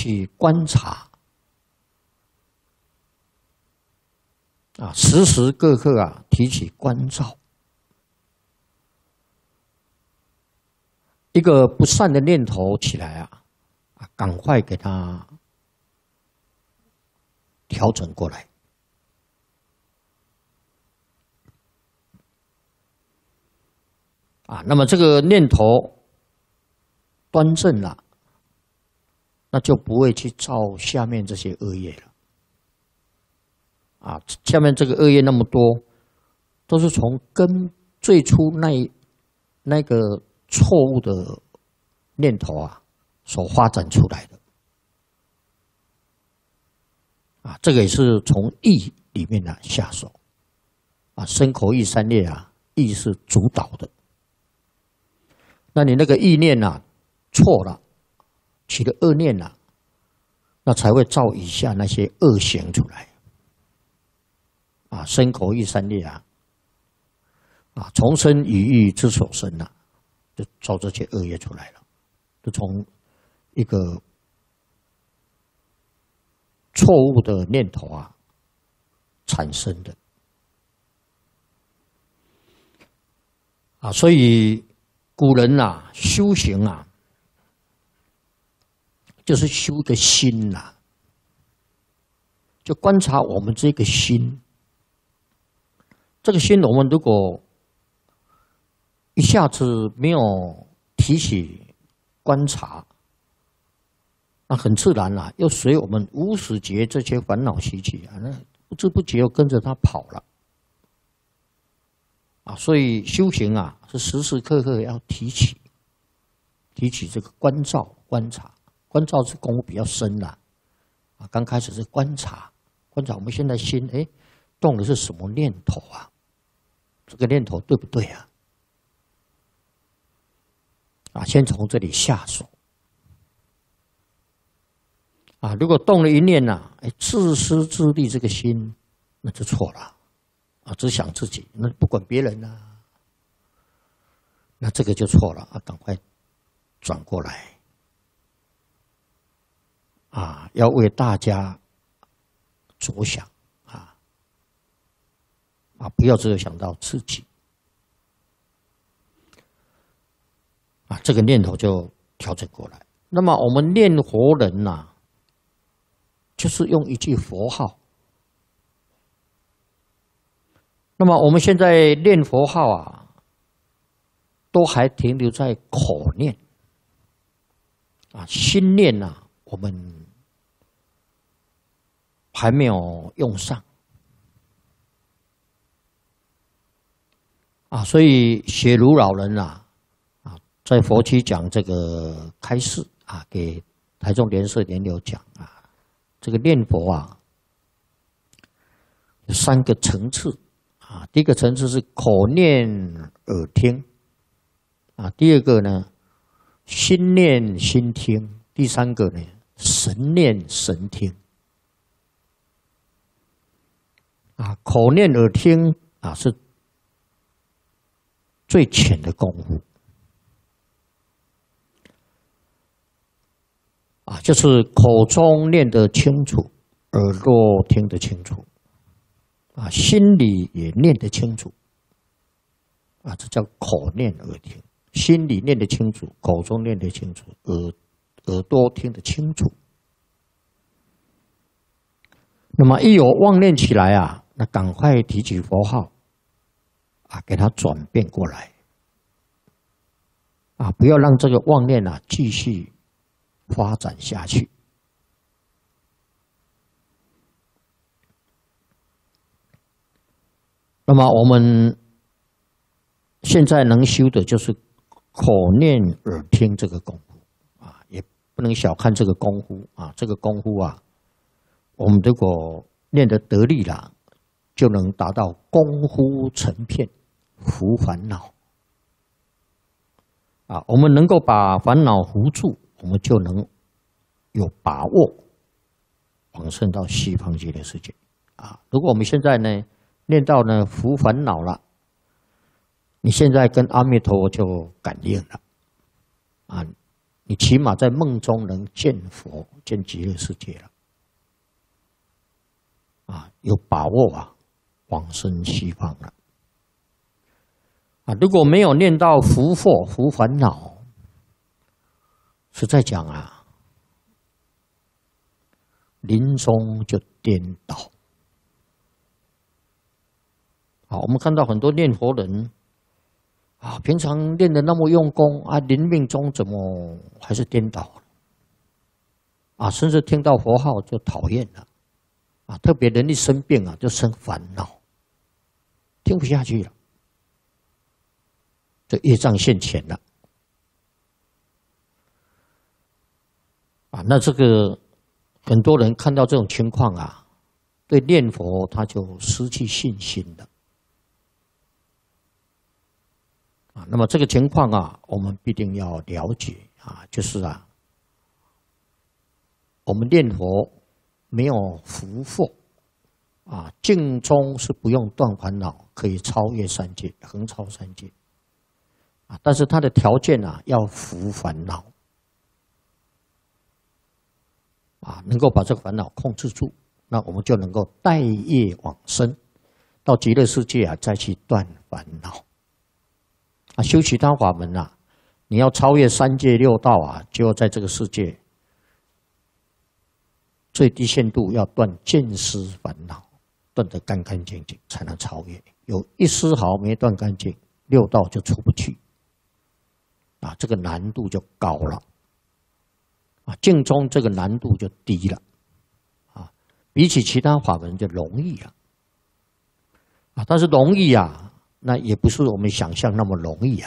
起观察啊，时时刻刻啊提起关照。一个不善的念头起来啊，赶快给它调整过来。啊，那么这个念头端正了，那就不会去造下面这些恶业了。啊，下面这个恶业那么多，都是从最初那个错误的念头啊所发展出来的。啊，这个也是从意里面呢下手。啊，身口意三业啊，意是主导的。那你那个意念啊错了，起了恶念了，那才会造以下那些恶行出来。啊，身口意三业啊，从身语意之所生啊，就造这些恶业出来了，就从一个错误的念头啊产生的。啊，所以古人啊修行啊，就是修个心呐，就观察我们这个心。这个心，我们如果一下子没有提起观察，那很自然啦，又随我们无始劫这些烦恼习气啊，那不知不觉又跟着他跑了。啊，所以修行啊，是时时刻刻要提起这个关照、观察。观照是功夫比较深的，啊，刚开始是观察我们现在心，动的是什么念头啊？这个念头对不对啊？啊，先从这里下手。啊，如果动了一念呐，自私自利这个心，那就错了。啊，只想自己，那不管别人呐，那这个就错了啊！赶快转过来，啊，要为大家着想啊，不要只有想到自己，啊，这个念头就调整过来。那么我们念佛人呐，就是用一句佛号。那么我们现在念佛号啊，都还停留在口念，啊，心念啊，我们还没有用上，啊，所以雪如老人啊，在佛区讲这个开示啊，给台中莲社莲友讲啊，这个念佛啊，有3个层次。啊，第一个层次是口念耳听，啊，第二个呢心念心听，第3个呢神念神听。啊，口念耳听啊是最浅的功夫，啊，就是口中念得清楚，耳朵听得清楚。啊，心里也念得清楚，啊，这叫口念耳听。心里念得清楚，口中念得清楚，耳朵听得清楚。那么一有妄念起来啊，那赶快提起佛号，啊，给它转变过来，啊，不要让这个妄念啊继续发展下去。那么我们现在能修的就是口念耳听这个功夫啊，也不能小看这个功夫啊。这个功夫啊，我们如果练得得力了，就能达到功夫成片，伏烦恼啊。我们能够把烦恼伏住，我们就能有把握往生到西方极乐世界啊。如果我们现在呢，念到呢伏烦恼了，你现在跟阿弥陀佛就感应了啊， 你起码在梦中能见佛、见极乐世界了。有把握往生西方了。如果没有念到福祸、福烦恼，实在讲临终就颠倒。我们看到很多念佛人平常练得那么用功临命终怎么还是颠倒了？甚至听到佛号就讨厌了。特别人一生病就生烦恼，听不下去了，这业障现前了。那这个很多人看到这种情况对念佛他就失去信心了。那么这个情况我们必定要了解就是我们念佛没有福祸净中是不用断烦恼，可以超越三界，横超三界但是它的条件要伏烦恼能够把这个烦恼控制住，那我们就能够带业往生，到极乐世界再去断烦恼修其他法门你要超越三界六道就要在这个世界最低限度要断见思烦恼，断得干干净净才能超越。有一丝毫没断干净，六道就出不去这个难度就高了净中这个难度就低了比起其他法门就容易了但是容易那也不是我们想象那么容易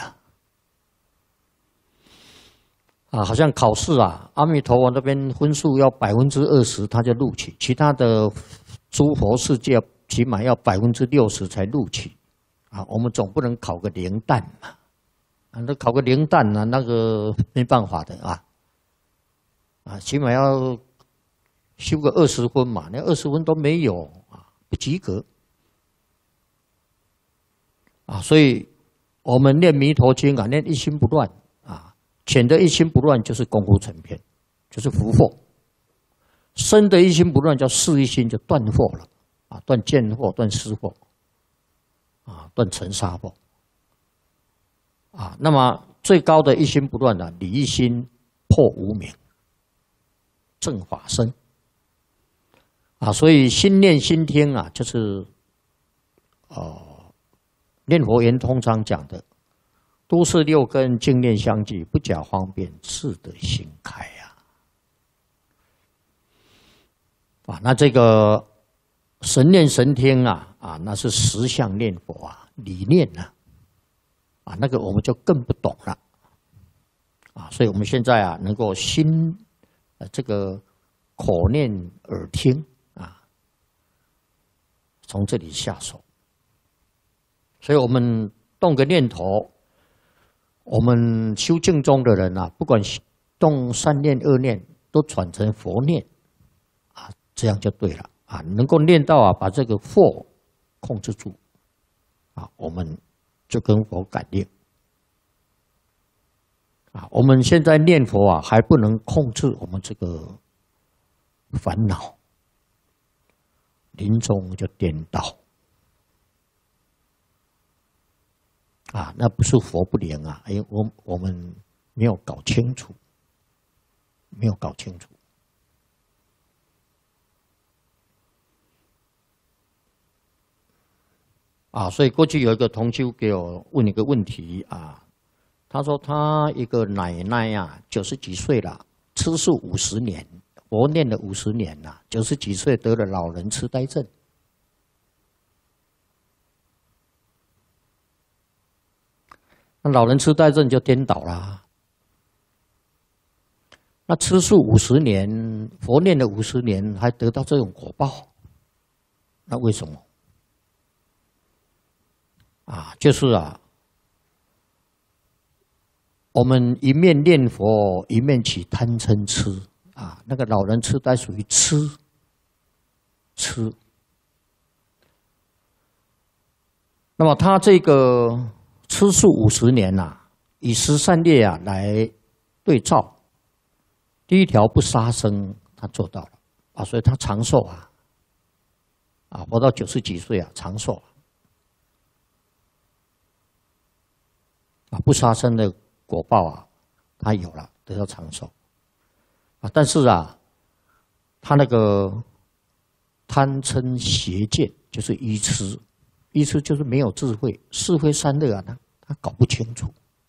好像考试阿弥陀佛那边分数要20%他就录取，其他的诸佛世界起码要60%才录取我们总不能考个零蛋嘛那考个零蛋那个没办法的起码要修个20分嘛，那20分都没有不及格所以我们念弥陀经念一心不乱浅的一心不乱就是功夫成片，就是福祸；深的一心不乱叫事一心，就断祸了断见祸、断思祸断尘沙祸那么最高的一心不乱理一心破无明，正法身所以心念心听就是念佛言通常讲的都是六根净念相继，不假方便，自得心开那这个神念神听那是实相念佛理念那个我们就更不懂了所以我们现在能够心这个口念耳听从这里下手。所以我们动个念头，我们修净宗的人不管动善念恶念都转成佛念这样就对了能够念到把这个祸控制住我们就跟佛感应我们现在念佛还不能控制我们这个烦恼，临终就颠倒那不是佛不灵因为我们没有搞清楚，所以过去有一个同修给我问一个问题他说他一个奶奶90几岁了，吃素50年，佛念了50年90几岁得了老人痴呆症。那老人痴呆症就颠倒了。那吃素50年，佛念了50年，还得到这种果报，那为什么？就是我们一面念佛，一面起贪嗔痴那个老人痴呆属于痴。那么他这个吃素50年以十善业来对照第一条不杀生，他做到了啊，所以他长寿活到90几岁长寿不杀生的果报他有了，得到长寿但是他那个贪嗔邪见就是愚痴，愚痴就是没有智慧，是非善恶他搞不清楚。